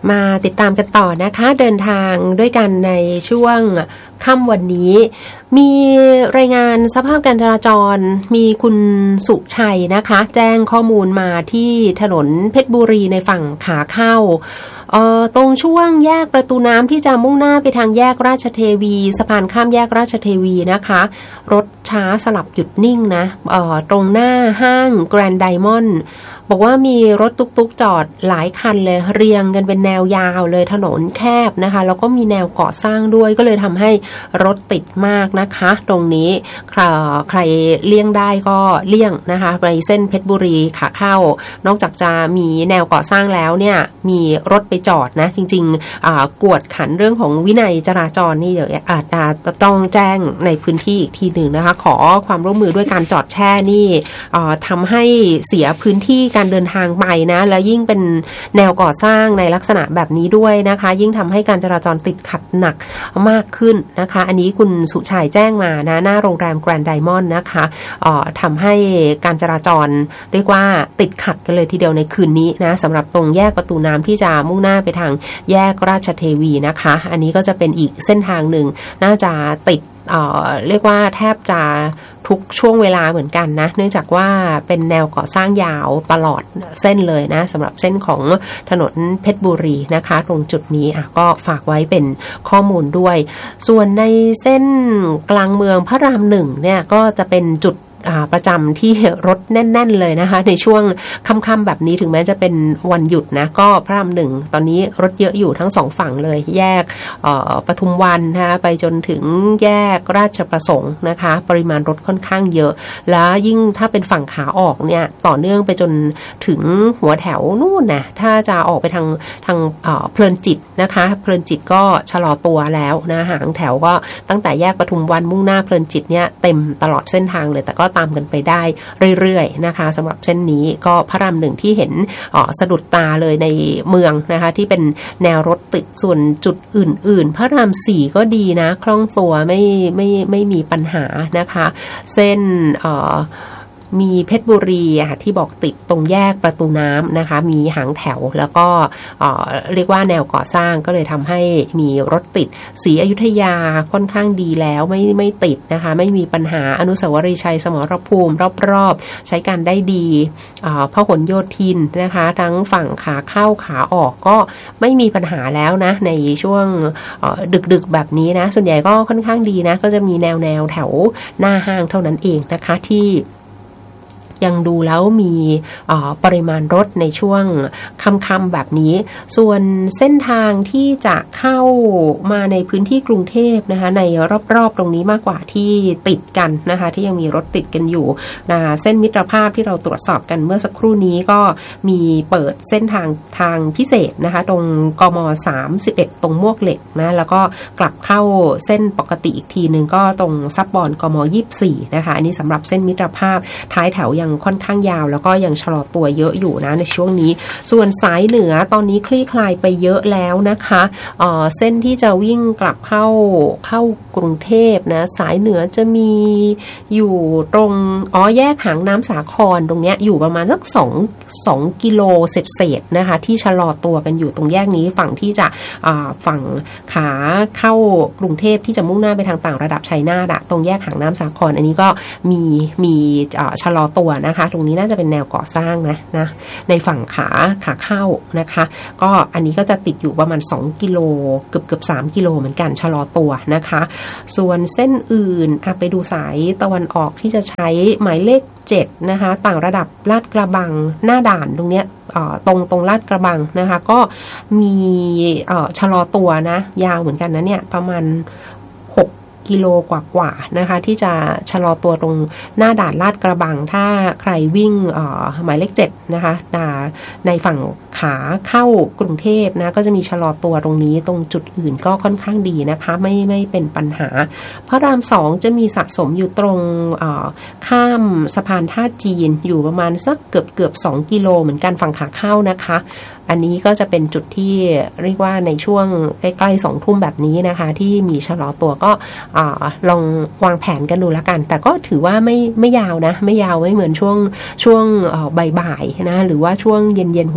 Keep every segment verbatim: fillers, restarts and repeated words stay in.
มาติดตามกันต่อนะคะเดินทางด้วยกันในช่วงค่ำวันนี้มีรายงานสภาพการจราจรมีคุณสุชัยนะคะแจ้งข้อมูลมาที่ถนนเพชรบุรีในฝั่งขาเข้าเอ่อตรงช่วงแยกประตูน้ำที่จะมุ่งหน้าไปทางแยกราชเทวีสะพานข้ามแยกราชเทวีนะคะรถช้าสลับหยุดนิ่งนะเอ่อตรงหน้าห้างแกรนด์ไดมอนด์บอกว่ามีรถตุ๊กๆจอดหลายคันเลยเรียงกันเป็นแนวยาวเลยถนนแคบนะคะแล้วก็มีแนวก่อสร้างด้วยก็เลยทำให้รถติดมากนะคะตรงนี้ใครใครเลี่ยงได้ก็เลี่ยงนะคะไปเส้นเพชรบุรีขาเข้านอกจากจะมีแนวก่อสร้างแล้วเนี่ยมีรถไปจอดนะจริงๆกวดขันเรื่องของวินัยจราจรนี่เดี๋ยวอาจจะต้องแจ้งในพื้นที่อีกทีหนึ่งนะคะขอความร่วมมือด้วยการจอดแช่นี่ทำให้เสียพื้นที่การเดินทางไปนะแล้วยิ่งเป็นแนวก่อสร้างในลักษณะแบบนี้ด้วยนะคะยิ่งทำให้การจราจรติดขัดหนักมากขึ้นนะคะอันนี้คุณสุชัยแจ้งมานะหน้าโรงแรมแกรนด์ไดมอนด์นะคะทำให้การจราจรเรียกว่าติดขัดกันเลยทีเดียวในคืนนี้นะสำหรับตรงแยกประตูน้ำที่จะมุ่งหน้าไปทางแยกราชเทวีนะคะอันนี้ก็จะเป็นอีกเส้นทางหนึ่งน่าจะติดเอ่อเรียกว่าแทบจะทุกช่วงเวลาเหมือนกันนะเนื่องจากว่าเป็นแนวก่อสร้างยาวตลอดเส้นเลยนะสำหรับเส้นของถนนเพชรบุรีนะคะตรงจุดนี้อ่ะก็ฝากไว้เป็นข้อมูลด้วยส่วนในเส้นกลางเมืองพระรามหนึ่งเนี่ยก็จะเป็นจุดประจำที่รถแน่นๆเลยนะคะในช่วงค่ำๆแบบนี้ถึงแม้จะเป็นวันหยุดนะก็พระรามหนึ่งตอนนี้รถเยอะอยู่ทั้งสองฝั่งเลยแยกปทุมวันนะคะไปจนถึงแยกราชประสงค์นะคะปริมาณรถค่อนข้างเยอะแล้วยิ่งถ้าเป็นฝั่งขาออกเนี่ยต่อเนื่องไปจนถึงหัวแถวนู่นนะถ้าจะออกไปทางทางเพลินจิตนะคะเพลินจิตก็ชะลอตัวแล้วนะหางแถวก็ตั้งแต่แยกปทุมวันมุ่งหน้าเพลินจิตเนี่ยเต็มตลอดเส้นทางเลยแต่ก็ตามกันไปได้เรื่อยๆนะคะสำหรับเส้นนี้ก็พระรามหนึ่งที่เห็นสะดุดตาเลยในเมืองนะคะที่เป็นแนวรถติดส่วนจุดอื่นๆพระรามสี่ก็ดีนะคล่องตัวไม่ไม่ไม่มีปัญหานะคะเส้นมีเพชรบุรีที่บอกติดตรงแยกประตูน้ำนะคะมีหางแถวแล้วก็เรียกว่าแนวก่อสร้างก็เลยทำให้มีรถติดศรีอยุธยาค่อนข้างดีแล้วไม่ไม่ติดนะคะไม่มีปัญหาอนุสาวรีย์ชัยสมรภูมิรอบๆใช้การได้ดีพหลโยธินนะคะทั้งฝั่งขาเข้าขาออกก็ไม่มีปัญหาแล้วนะในช่วงดึกๆแบบนี้นะส่วนใหญ่ก็ค่อนข้างดีนะก็จะมีแนวแนวแถวหน้าห้างเท่านั้นเองนะคะที่ยังดูแล้วมีปริมาณรถในช่วงค่ำๆแบบนี้ส่วนเส้นทางที่จะเข้ามาในพื้นที่กรุงเทพนะคะในรอบๆตรงนี้มากกว่าที่ติดกันนะคะที่ยังมีรถติดกันอยู่นะเส้นมิตรภาพที่เราตรวจสอบกันเมื่อสักครู่นี้ก็มีเปิดเส้นทางทางพิเศษนะคะตรงกมสามสิบเอ็ดตรงมวกเหล็กนะแล้วก็กลับเข้าเส้นปกติอีกทีนึงก็ตรงซับบอนกมยี่สิบสี่นะคะอันนี้สำหรับเส้นมิตรภาพท้ายแถวยังค่อนข้างยาวแล้วก็ยังชะลอตัวเยอะอยู่นะในช่วงนี้ส่วนสายเหนือตอนนี้คลี่คลายไปเยอะแล้วนะคะเอ่อเส้นที่จะวิ่งกลับเข้าเข้ากรุงเทพนะสายเหนือจะมีอยู่ตรงอ๋อแยกหางน้ำสาครตรงเนี้ยอยู่ประมาณสักสองสองกิโลเศษๆนะคะที่ชะลอตัวกันอยู่ตรงแยกนี้ฝั่งที่จะอ่าฝั่งขาเข้ากรุงเทพที่จะมุ่งหน้าไปทางต่างระดับชัยนาทตรงแยกหางน้ำสาครอันนี้ก็มีมีอ่าชะลอตัวนะคะตรงนี้น่าจะเป็นแนวก่อสร้างนะนะในฝั่งขาขาเข้านะคะก็อันนี้ก็จะติดอยู่ประมาณสองกิโลเกือบเกือบสามกิโลเหมือนกันชะลอตัวนะคะส่วนเส้นอื่นไปดูสายตะวันออกที่จะใช้หมายเลขเจ็ดนะคะต่างระดับลาดกระบังหน้าด่านตรงเนี้ยตรงตรงลาดกระบังนะคะก็มีชะลอตัวนะยาวเหมือนกันนะเนี่ยประมาณกิโลกว่าๆนะคะที่จะชะลอตัวตรงหน้าด่านลาดกระบังถ้าใครวิ่งหมายเลขเจ็ดนะคะในฝั่งขาเข้ากรุงเทพนะก็จะมีชะลอตัวตรงนี้ตรงจุดอื่นก็ค่อนข้างดีนะคะไม่ไม่เป็นปัญหาพระรามสองจะมีสะสมอยู่ตรงข้ามสะพานท่าจีนอยู่ประมาณสักเกือบเกือบสองกิโลเหมือนกันฝั่งขาเข้านะคะอันนี้ก็จะเป็นจุดที่เรียกว่าในช่วงใกล้ๆสองทุ่มแบบนี้นะคะที่มีชะลอตัวก็ลองวางแผนกันดูแล้วกันแต่ก็ถือว่าไม่ไม่ยาวนะไม่ยาวไม่เหมือนช่วงช่วงบ่ายๆนะหรือว่าช่วงเย็นๆหัวค่ำเนี่ย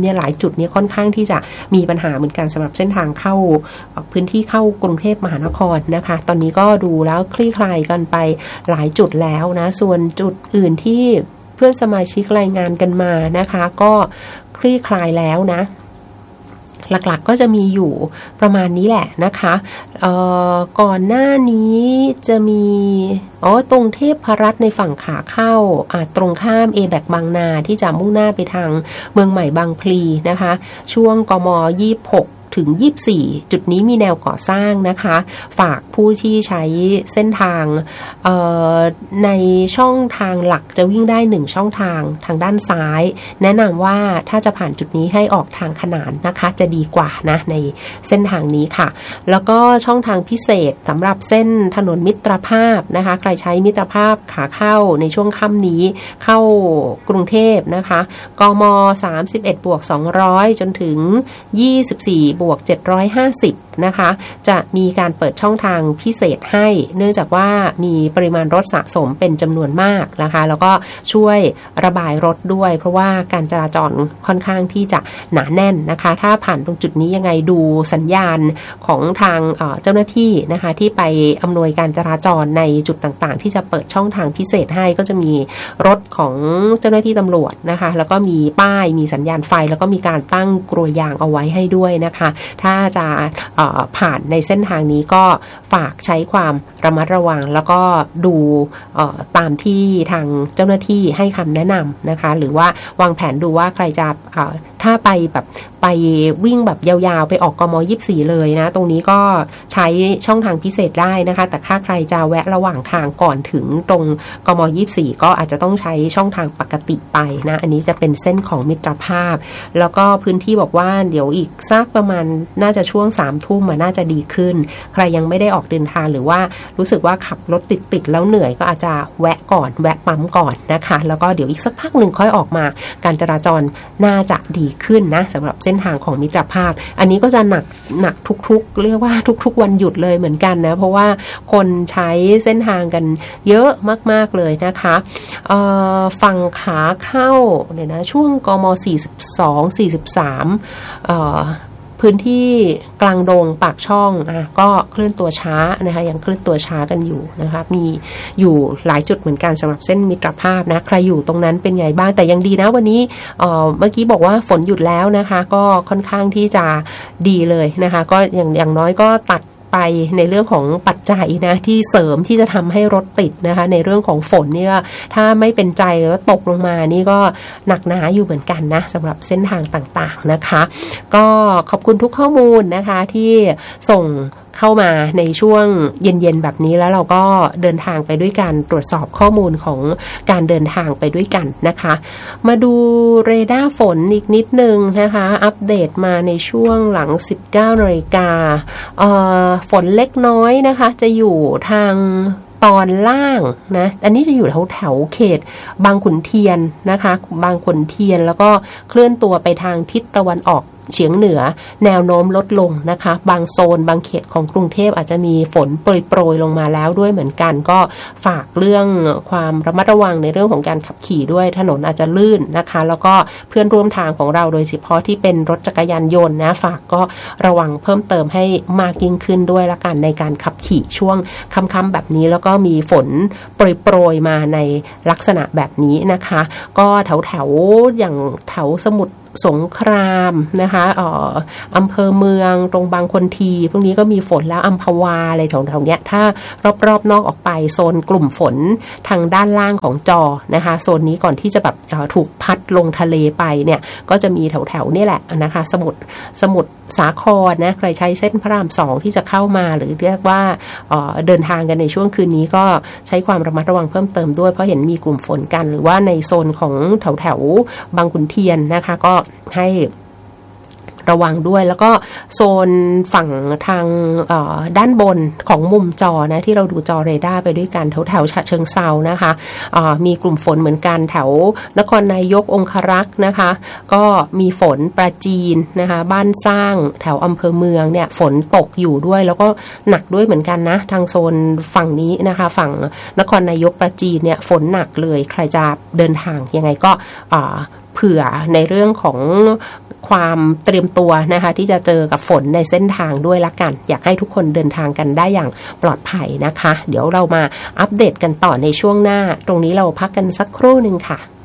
เนี่ยหลายจุดเนี่ยค่อนข้างที่จะมีปัญหาเหมือนกันสำหรับเส้นทางเข้าพื้นที่เข้ากรุงเทพมหานครนะคะตอนนี้ก็ดูแล้วคลี่คลายกันไปหลายจุดแล้วนะส่วนจุดอื่นที่เพื่อนสมาชิกรายงานกันมานะคะก็คลี่คลายแล้วนะหลักๆก็จะมีอยู่ประมาณนี้แหละนะคะก่อนหน้านี้จะมีอ๋อตรงเทพรัตน์ในฝั่งขาเข้าตรงข้าม เอ แบค บางนาที่จะมุ่งหน้าไปทางเมืองใหม่บางพลีนะคะช่วงกมยี่สิบหกถึงยี่สิบสี่จุดนี้มีแนวก่อสร้างนะคะฝากผู้ที่ใช้เส้นทางในช่องทางหลักจะวิ่งได้หนึ่งช่องทางทางด้านซ้ายแนะนำว่าถ้าจะผ่านจุดนี้ให้ออกทางขนานนะคะจะดีกว่านะในเส้นทางนี้ค่ะแล้วก็ช่องทางพิเศษสำหรับเส้นถนนมิตรภาพนะคะใครใช้มิตรภาพขาเข้าในช่วงค่ำนี้เข้ากรุงเทพนะคะกมสามสิบเอ็ดบวกสองร้อยจนถึงยี่สิบสี่บวกเจ็ดร้อยห้าสิบนะคะจะมีการเปิดช่องทางพิเศษให้เนื่องจากว่ามีปริมาณรถสะสมเป็นจำนวนมากนะคะแล้วก็ช่วยระบายรถด้วยเพราะว่าการจราจรค่อนข้างที่จะหนาแน่นนะคะถ้าผ่านตรงจุดนี้ยังไงดูสัญญาณของทางเจ้าหน้าที่นะคะที่ไปอำนวยการจราจรในจุดต่างๆที่จะเปิดช่องทางพิเศษให้ก็จะมีรถของเจ้าหน้าที่ตำรวจนะคะแล้วก็มีป้ายมีสัญญาณไฟแล้วก็มีการตั้งกลวยยางเอาไว้ให้ด้วยนะคะถ้าจะผ่านในเส้นทางนี้ก็ฝากใช้ความระมัดระวังแล้วก็ดูตามที่ทางเจ้าหน้าที่ให้คำแนะนำนะคะหรือว่าวางแผนดูว่าใครจะถ้าไปแบบไปวิ่งแบบยาวๆไปออกกมยี่สิบสี่เลยนะตรงนี้ก็ใช้ช่องทางพิเศษได้นะคะแต่ถ้าใครจะแวะระหว่างทางก่อนถึงตรงกมยี่สิบสี่ก็อาจจะต้องใช้ช่องทางปกติไปนะอันนี้จะเป็นเส้นของมิตรภาพแล้วก็พื้นที่บอกว่าเดี๋ยวอีกสักประมาณน่าจะช่วงสามทุ่มน่าจะดีขึ้นใครยังไม่ได้ออกเดินทางหรือว่ารู้สึกว่าขับรถติดๆแล้วเหนื่อยก็อาจจะแวะก่อนแวะปั๊มก่อนนะคะแล้วก็เดี๋ยวอีกสักพักหนึ่งค่อยออกมาการจราจรน่าจะดีขึ้นนะสำหรับเส้นทางของมิตรภาพอันนี้ก็จะหนักหนักทุกๆเรียกว่าทุกๆวันหยุดเลยเหมือนกันนะเพราะว่าคนใช้เส้นทางกันเยอะมากๆเลยนะคะฝั่งขาเข้าเนี่ยนะช่วงกมสี่สิบสอง สี่สิบสามเอ่อพื้นที่กลางดงปากช่องอ่ะก็เคลื่อนตัวช้านะคะยังเคลื่อนตัวช้ากันอยู่นะคะมีอยู่หลายจุดเหมือนกันสำหรับเส้นมิตรภาพนะใครอยู่ตรงนั้นเป็นไงบ้างแต่ยังดีนะวันนี้เอ่อเมื่อกี้บอกว่าฝนหยุดแล้วนะคะก็ค่อนข้างที่จะดีเลยนะคะก็อย่างอย่างน้อยก็ตัดไปในเรื่องของปัจจัยนะที่เสริมที่จะทำให้รถติดนะคะในเรื่องของฝนเนี่ยถ้าไม่เป็นใจแล้วตกลงมานี่ก็หนักหนาอยู่เหมือนกันนะสำหรับเส้นทางต่างๆนะคะก็ขอบคุณทุกข้อมูลนะคะที่ส่งเข้ามาในช่วงเย็นๆแบบนี้แล้วเราก็เดินทางไปด้วยกันตรวจสอบข้อมูลของการเดินทางไปด้วยกันนะคะมาดูเรดาร์ฝนอีกนิดนึงนะคะอัปเดตมาในช่วงหลัง สิบเก้านาฬิกาเอ่อฝนเล็กน้อยนะคะจะอยู่ทางตอนล่างนะอันนี้จะอยู่แถวแถวเขตบางขุนเทียนนะคะบางขุนเทียนแล้วก็เคลื่อนตัวไปทางทิศตะวันออกเฉียงเหนือแนวโน้มลดลงนะคะบางโซนบางเขตของกรุงเทพอาจจะมีฝนโปรยๆลงมาแล้วด้วยเหมือนกันก็ฝากเรื่องความระมัดระวังในเรื่องของการขับขี่ด้วยถนนอาจจะลื่นนะคะแล้วก็เพื่อนร่วมทางของเราโดยเฉพาะที่เป็นรถจักรยานยนต์นะฝากก็ระวังเพิ่มเติมให้มากยิ่งขึ้นด้วยละกันในการขับขี่ช่วงค่ำๆแบบนี้แล้วก็มีฝนโปรยๆมาในลักษณะแบบนี้นะคะก็แถวๆอย่างแถวสมุทรสงครามนะคะเอ่ออำเภอเมืองตรงบางคนทีพวกนี้ก็มีฝนแล้วอัมพวาอะไรแถวๆเนี้ยถ้ารอบๆนอกออกไปโซนกลุ่มฝนทางด้านล่างของจอนะคะโซนนี้ก่อนที่จะแบบถูกพัดลงทะเลไปเนี่ยก็จะมีแถวๆนี่แหละนะคะสมุทรสมุทรสาครนะใครใช้เส้นพระรามสองที่จะเข้ามาหรือเรียกว่าเอ่อเดินทางกันในช่วงคืนนี้ก็ใช้ความระมัดระวังเพิ่มเติมด้วยเพราะเห็นมีกลุ่มฝนกันหรือว่าในโซนของแถวๆบางขุนเทียนนะคะก็ให้ระวังด้วยแล้วก็โซนฝั่งทางด้านบนของมุมจอนะที่เราดูจอเรดาร์ไปด้วยกันแถวแถวฉะเชิงเซานะคะมีกลุ่มฝนเหมือนกันแถวนครนายกองครักษ์นะคะก็มีฝนปราจีนนะคะบ้านสร้างแถวอำเภอเมืองเนี่ยฝนตกอยู่ด้วยแล้วก็หนักด้วยเหมือนกันนะทางโซนฝั่งนี้นะคะฝั่งนครนายกปราจีนเนี่ยฝนหนักเลยใครจะเดินทางยังไงก็เผื่อในเรื่องของความเตรียมตัวนะคะที่จะเจอกับฝนในเส้นทางด้วยละกันอยากให้ทุกคนเดินทางกันได้อย่างปลอดภัยนะคะเดี๋ยวเรามาอัปเดตกันต่อในช่วงหน้าตรงนี้เราพักกันสักครู่นึงค่ะ